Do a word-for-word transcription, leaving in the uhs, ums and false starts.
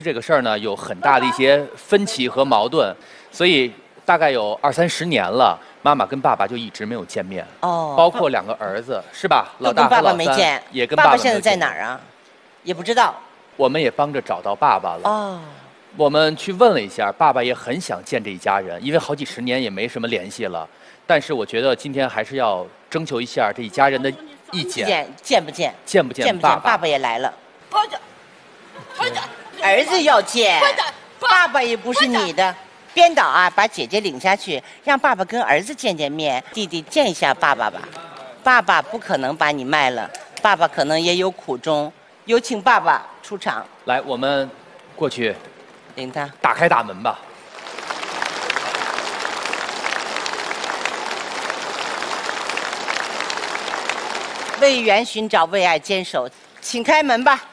这个事儿呢有很大的一些分歧和矛盾，所以大概有二三十年了，妈妈跟爸爸就一直没有见面。 哦， 包括两个儿子，是吧？老大都跟爸爸和老三没见， 也跟爸爸爸现在没有见面在哪儿啊？也不知道。 我们也帮着找到爸爸了。 哦， 我们去问了一下，爸爸也很想见这一家人，因为好几十年也没什么联系了。但是我觉得今天还是要征求一下这一家人的意见， 见见不见？ 见不见见不见？ 爸爸？ 爸爸也来了， 快点，快点， 儿子要见快点， 爸爸也不是你的。编导啊，把姐姐领下去，让爸爸跟儿子见见面，弟弟见一下爸爸吧。爸爸不可能把你卖了，爸爸可能也有苦衷。有请爸爸出场， 来，我们过去领他。 打开大门吧。 为缘寻找，为爱坚守，请开门吧。